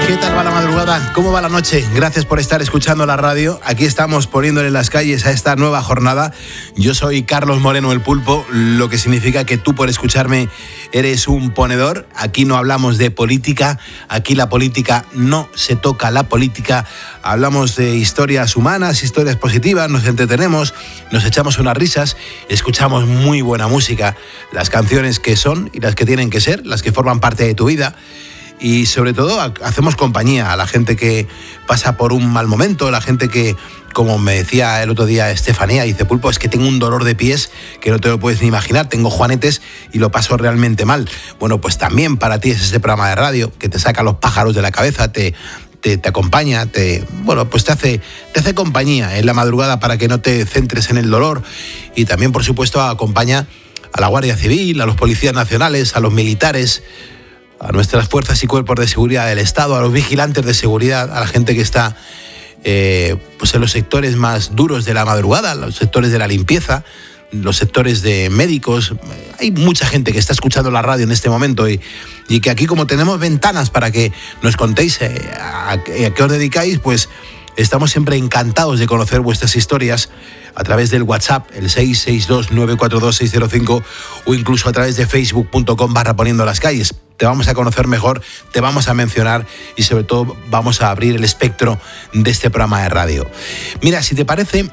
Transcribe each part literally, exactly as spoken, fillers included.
¿Qué tal va la madrugada? ¿Cómo va la noche? Gracias por estar escuchando la radio. Aquí estamos poniéndole las calles a esta nueva jornada. Yo soy Carlos Moreno, el Pulpo, lo que significa que tú por escucharme eres un ponedor. Aquí no hablamos de política, aquí la política no se toca, la política. Hablamos de historias humanas, historias positivas, nos entretenemos, nos echamos unas risas, escuchamos muy buena música, las canciones que son y las que tienen que ser, las que forman parte de tu vida. Y sobre todo hacemos compañía a la gente que pasa por un mal momento, la gente que, como me decía el otro día Estefanía, dice: Pulpo, es que tengo un dolor de pies que no te lo puedes ni imaginar, tengo juanetes y lo paso realmente mal. Bueno, pues también para ti es este programa de radio que te saca los pájaros de la cabeza, te, te, te acompaña, te, bueno, pues te hace, te hace compañía en la madrugada para que no te centres en el dolor. Y también, por supuesto, acompaña a la Guardia Civil, a los policías nacionales, a los militares, a nuestras fuerzas y cuerpos de seguridad del Estado, a los vigilantes de seguridad, a la gente que está eh, pues en los sectores más duros de la madrugada, los sectores de la limpieza, los sectores de médicos. Hay mucha gente que está escuchando la radio en este momento y, y que aquí, como tenemos ventanas para que nos contéis eh, a, a qué os dedicáis, pues estamos siempre encantados de conocer vuestras historias a través del WhatsApp, el seis seis dos nueve cuatro dos seis cero cinco, o incluso a través de facebook punto com barra poniendo las calles. Te vamos a conocer mejor, te vamos a mencionar y sobre todo vamos a abrir el espectro de este programa de radio. Mira, si te parece,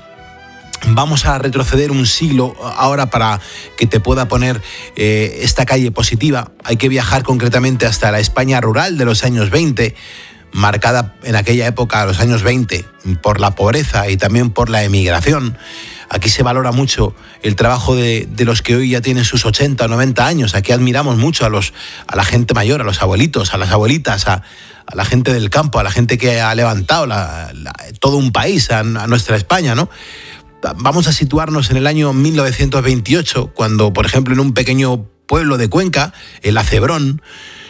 vamos a retroceder un siglo ahora para que te pueda poner eh, esta calle positiva. Hay que viajar concretamente hasta la España rural de los años veinte, marcada en aquella época, los años veinte, por la pobreza y también por la emigración. Aquí se valora mucho el trabajo de, de los que hoy ya tienen sus ochenta o noventa años. Aquí admiramos mucho a, los, a la gente mayor, a los abuelitos, a las abuelitas, a, a la gente del campo, a la gente que ha levantado la, la, todo un país, a, a nuestra España, ¿no? Vamos a situarnos en el año mil novecientos veintiocho, cuando, por ejemplo, en un pequeño pueblo de Cuenca, el Acebrón,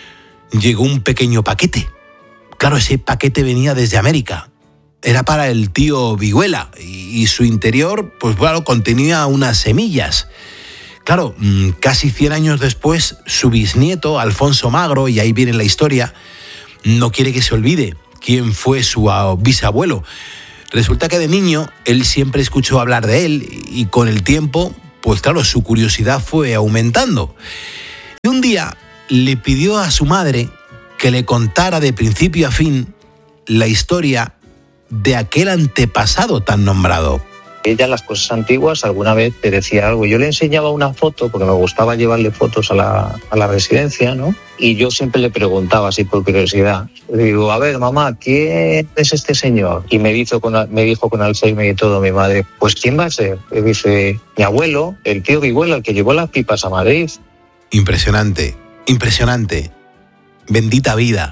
llegó un pequeño paquete. Claro, ese paquete venía desde América. Era para el tío Vihuela y, y su interior, pues claro, contenía unas semillas. Claro, casi cien años después, su bisnieto, Alfonso Magro, y ahí viene la historia, no quiere que se olvide quién fue su bisabuelo. Resulta que de niño él siempre escuchó hablar de él y con el tiempo, pues claro, su curiosidad fue aumentando. Y un día le pidió a su madre que le contara de principio a fin la historia de aquel antepasado tan nombrado. Ella, las cosas antiguas, alguna vez te decía algo. Yo le enseñaba una foto, porque me gustaba llevarle fotos a la, a la residencia, ¿no? Y yo siempre le preguntaba, así por curiosidad, le digo: a ver, mamá, ¿quién es este señor? Y me dijo con, me dijo con Alzheimer y todo mi madre: pues ¿quién va a ser? Y dice: mi abuelo, el tío Vihuela, el que llevó las pipas a Madrid. Impresionante, impresionante. Bendita vida.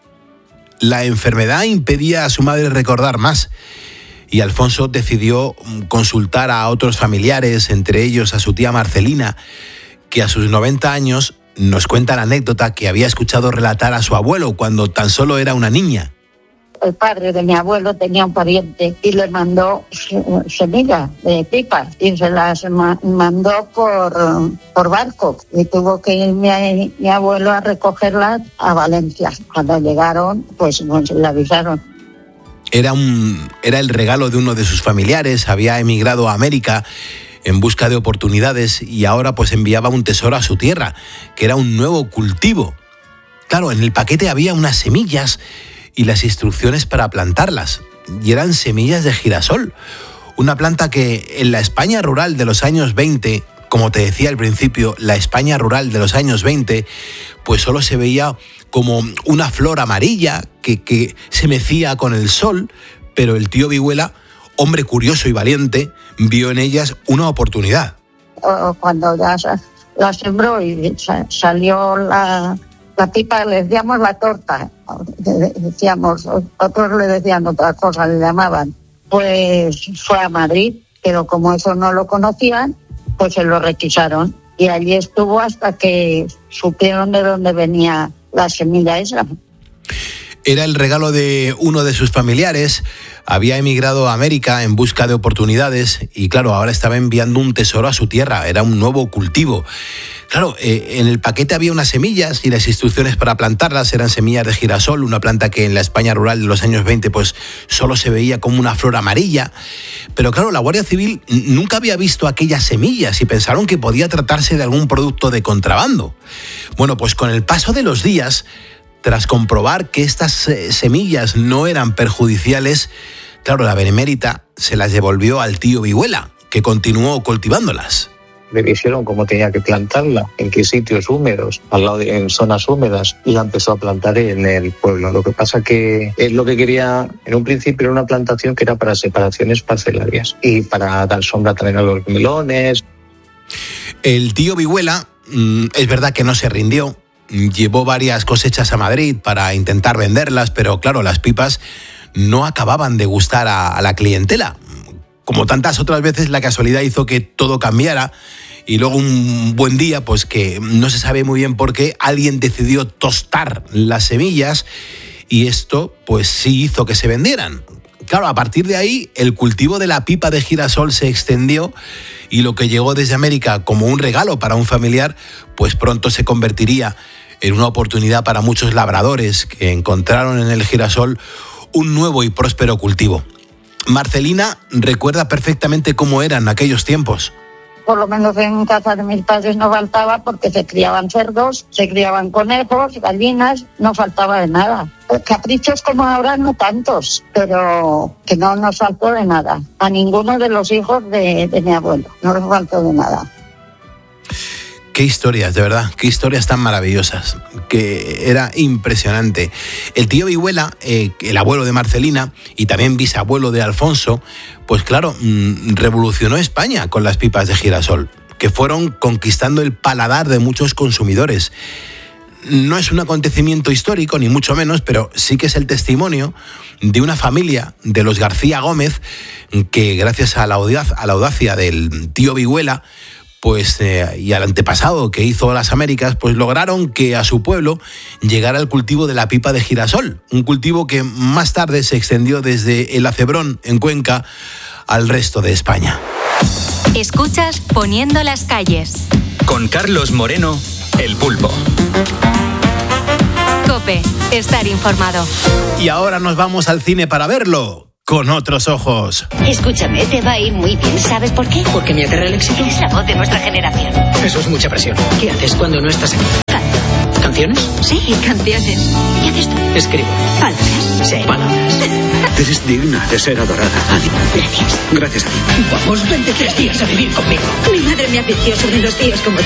La enfermedad impedía a su madre recordar más y Alfonso decidió consultar a otros familiares, entre ellos a su tía Marcelina, que a sus noventa años nos cuenta la anécdota que había escuchado relatar a su abuelo cuando tan solo era una niña. El padre de mi abuelo tenía un pariente y le mandó semillas de pipas y se las ma- mandó por, por barco y tuvo que ir mi, mi abuelo a recogerlas a Valencia. Cuando llegaron, pues, pues le avisaron. Era, un, era el regalo de uno de sus familiares, había emigrado a América en busca de oportunidades y ahora pues enviaba un tesoro a su tierra, que era un nuevo cultivo. Claro, en el paquete había unas semillas y las instrucciones para plantarlas. Y eran semillas de girasol, una planta que en la España rural de los años veinte, como te decía al principio, la España rural de los años veinte, pues solo se veía como una flor amarilla que, que se mecía con el sol, pero el tío Vihuela, hombre curioso y valiente, vio en ellas una oportunidad. Cuando ya la sembró y salió la... la pipa, le decíamos la torta, decíamos, otros le decían otra cosa, le llamaban. Pues fue a Madrid, pero como eso no lo conocían, pues se lo requisaron. Y allí estuvo hasta que supieron de dónde venía la semilla esa. Era el regalo de uno de sus familiares. Había emigrado a América en busca de oportunidades y, claro, ahora estaba enviando un tesoro a su tierra. Era un nuevo cultivo. Claro, eh, en el paquete había unas semillas y las instrucciones para plantarlas eran semillas de girasol, una planta que en la España rural de los años veinte pues solo se veía como una flor amarilla. Pero claro, la Guardia Civil nunca había visto aquellas semillas y pensaron que podía tratarse de algún producto de contrabando. Bueno, pues con el paso de los días, tras comprobar que estas eh, semillas no eran perjudiciales, claro, la Benemérita se las devolvió al tío Vihuela, que continuó cultivándolas. Le dijeron cómo tenía que plantarla, en qué sitios húmedos, al lado de, en zonas húmedas, y la empezó a plantar en el pueblo. Lo que pasa que él lo que quería, en un principio era una plantación que era para separaciones parcelarias y para dar sombra también a los melones. El tío Vihuela, mmm, es verdad que no se rindió. Llevó varias cosechas a Madrid para intentar venderlas, pero claro, las pipas no acababan de gustar a, a la clientela. Como tantas otras veces, la casualidad hizo que todo cambiara y luego un buen día, pues que no se sabe muy bien por qué, alguien decidió tostar las semillas y esto pues sí hizo que se vendieran. Claro, a partir de ahí el cultivo de la pipa de girasol se extendió y lo que llegó desde América como un regalo para un familiar, pues pronto se convertiría en una oportunidad para muchos labradores que encontraron en el girasol un nuevo y próspero cultivo. Marcelina recuerda perfectamente cómo eran aquellos tiempos. Por lo menos en casa de mis padres no faltaba porque se criaban cerdos, se criaban conejos, gallinas, no faltaba de nada. Caprichos como ahora no tantos, pero que no nos faltó de nada. A ninguno de los hijos de, de mi abuelo, no nos faltó de nada. Qué historias, de verdad, qué historias tan maravillosas, que era impresionante. El tío Vihuela, eh, el abuelo de Marcelina y también bisabuelo de Alfonso, pues claro, mmm, revolucionó España con las pipas de girasol, que fueron conquistando el paladar de muchos consumidores. No es un acontecimiento histórico, ni mucho menos, pero sí que es el testimonio de una familia, de los García Gómez, que gracias a la audacia, a la audacia del tío Vihuela, pues eh, y al antepasado que hizo las Américas, pues lograron que a su pueblo llegara el cultivo de la pipa de girasol, un cultivo que más tarde se extendió desde el Acebrón, en Cuenca, al resto de España. Escuchas Poniendo las calles. Con Carlos Moreno, El Pulpo. COPE, estar informado. Y ahora nos vamos al cine para verlo con otros ojos. Escúchame, te va a ir muy bien. ¿Sabes por qué? Porque me aterra el éxito. Es la voz de nuestra generación. Eso es mucha presión. ¿Qué haces cuando no estás aquí? Canto. ¿Canciones? Sí, canciones. ¿Qué haces tú? Escribo. ¿Palabras? Sí, palabras. Eres digna de ser adorada, Annie. Gracias. Gracias a ti. Vamos, vente tres días a vivir conmigo. Mi madre me advirtió sobre los tíos como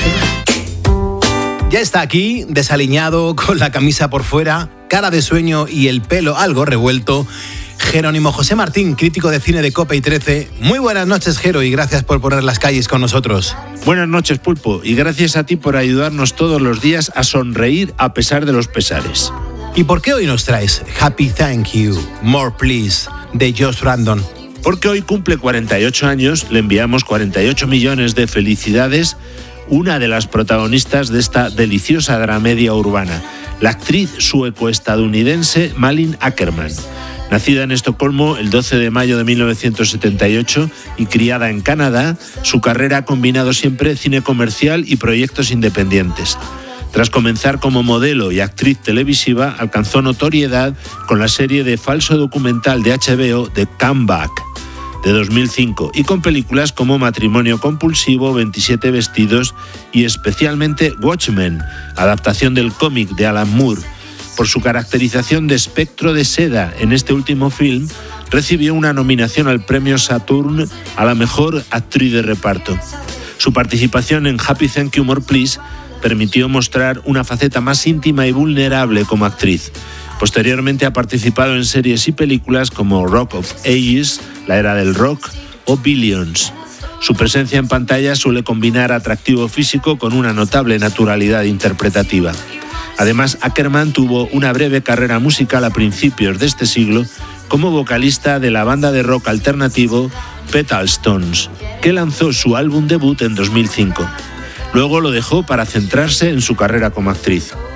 tú. Ya está aquí, desaliñado, con la camisa por fuera, cara de sueño y el pelo algo revuelto, Jerónimo José Martín, crítico de cine de COPE y trece. Muy buenas noches, Jero, y gracias por poner las calles con nosotros. Buenas noches, Pulpo, y gracias a ti por ayudarnos todos los días a sonreír a pesar de los pesares. ¿Y por qué hoy nos traes Happy Thank You, More Please, de Josh Brandon? Porque hoy cumple cuarenta y ocho años, le enviamos cuarenta y ocho millones de felicidades, una de las protagonistas de esta deliciosa dramedia urbana, la actriz sueco-estadounidense Malin Akerman. Nacida en Estocolmo el doce de mayo de mil novecientos setenta y ocho y criada en Canadá, su carrera ha combinado siempre cine comercial y proyectos independientes. Tras comenzar como modelo y actriz televisiva, alcanzó notoriedad con la serie de falso documental de H B O The Comeback, de dos mil cinco, y con películas como Matrimonio compulsivo, veintisiete vestidos y especialmente Watchmen, adaptación del cómic de Alan Moore. Por su caracterización de espectro de seda en este último film, recibió una nominación al premio Saturn a la mejor actriz de reparto. Su participación en Happy Thank You More Please permitió mostrar una faceta más íntima y vulnerable como actriz. Posteriormente ha participado en series y películas como Rock of Ages, La Era del Rock o Billions. Su presencia en pantalla suele combinar atractivo físico con una notable naturalidad interpretativa. Además, Akerman tuvo una breve carrera musical a principios de este siglo como vocalista de la banda de rock alternativo Petal Stones, que lanzó su álbum debut en dos mil cinco. Luego lo dejó para centrarse en su carrera como actriz.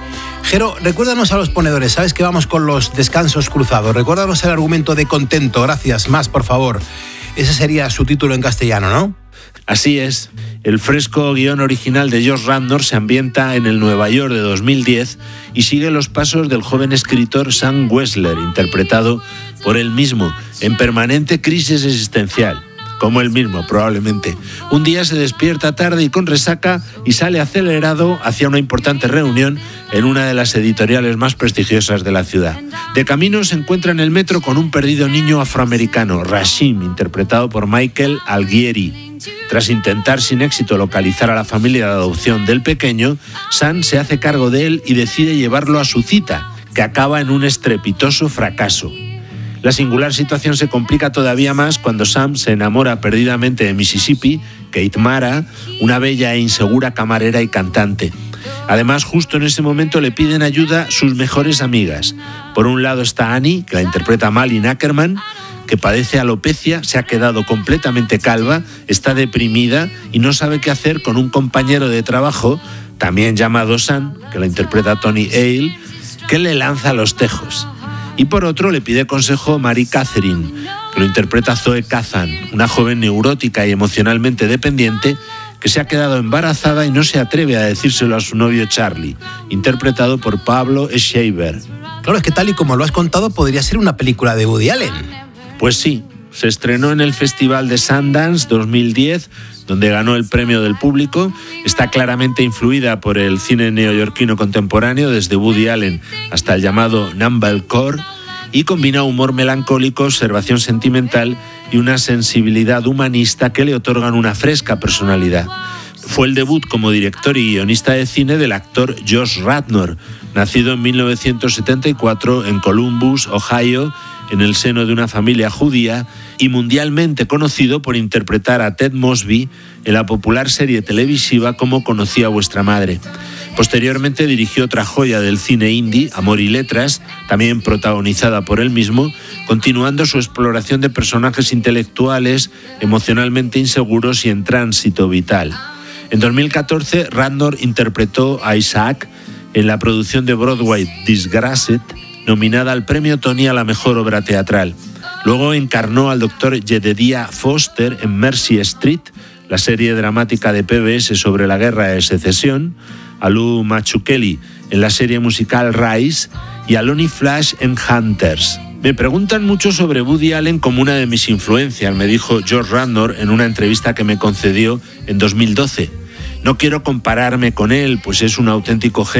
Jero, recuérdanos a los ponedores, sabes que vamos con los descansos cruzados, recuérdanos el argumento de Contento, gracias, más por favor. Ese sería su título en castellano, ¿no? Así es. El fresco guión original de Josh Radnor se ambienta en el Nueva York de dos mil diez y sigue los pasos del joven escritor Sam Wessler, interpretado por él mismo, en permanente crisis existencial. Como él mismo, probablemente. Un día se despierta tarde y con resaca y sale acelerado hacia una importante reunión en una de las editoriales más prestigiosas de la ciudad. De camino se encuentra en el metro con un perdido niño afroamericano, Rashim, interpretado por Michael Algieri. Tras intentar sin éxito localizar a la familia de adopción del pequeño, Sam se hace cargo de él y decide llevarlo a su cita, que acaba en un estrepitoso fracaso. La singular situación se complica todavía más cuando Sam se enamora perdidamente de Mississippi, Kate Mara, una bella e insegura camarera y cantante. Además, justo en ese momento le piden ayuda sus mejores amigas. Por un lado está Annie, que la interpreta Malin Ackerman, que padece alopecia, se ha quedado completamente calva, está deprimida y no sabe qué hacer con un compañero de trabajo, también llamado Sam, que la interpreta Tony Hale, que le lanza a los tejos. Y por otro le pide consejo Mary Catherine, que lo interpreta Zoe Kazan, una joven neurótica y emocionalmente dependiente que se ha quedado embarazada y no se atreve a decírselo a su novio Charlie, interpretado por Pablo Schreiber. Claro, es que tal y como lo has contado podría ser una película de Woody Allen. Pues sí, se estrenó en el Festival de Sundance dos mil diez, donde ganó el premio del público. Está claramente influida por el cine neoyorquino contemporáneo, desde Woody Allen hasta el llamado Numblecore, y combina humor melancólico, observación sentimental y una sensibilidad humanista que le otorgan una fresca personalidad. Fue el debut como director y guionista de cine del actor Josh Radnor, nacido en mil novecientos setenta y cuatro en Columbus, Ohio, en el seno de una familia judía y mundialmente conocido por interpretar a Ted Mosby en la popular serie televisiva Cómo conocí a vuestra madre. Posteriormente dirigió otra joya del cine indie, Amor y Letras, también protagonizada por él mismo, continuando su exploración de personajes intelectuales, emocionalmente inseguros y en tránsito vital. En dos mil catorce, Radnor interpretó a Isaac en la producción de Broadway Disgraced, nominada al premio Tony a la mejor obra teatral. Luego encarnó al doctor Jedediah Foster en Mercy Street, la serie dramática de P B S sobre la guerra de secesión, a Lou Mazzucchelli en la serie musical Rise y a Lonnie Flash en Hunters. Me preguntan mucho sobre Woody Allen como una de mis influencias, me dijo Josh Radnor en una entrevista que me concedió en dos mil doce. No quiero compararme con él, pues es un auténtico genio